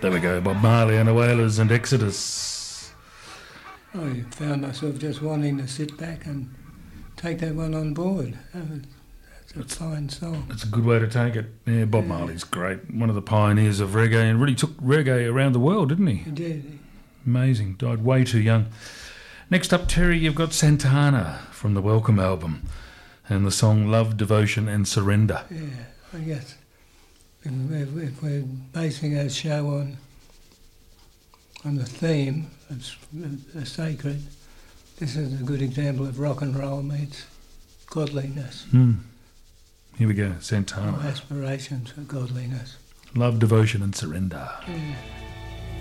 There we go, Bob Marley and the Wailers and Exodus. I found myself just wanting to sit back and take that one on board. That's a fine song. It's a good way to take it. Yeah, Bob Marley's great. One of the pioneers of reggae, and really took reggae around the world, didn't he? He did. Amazing. Died way too young. Next up, Terry, you've got Santana from the Welcome album and the song Love, Devotion and Surrender. Yeah, I guess if we're basing our show on the theme of the sacred, this is a good example of rock and roll meets godliness. Here we go, Santana. Aspirations for godliness. Love, Devotion and Surrender. Yeah.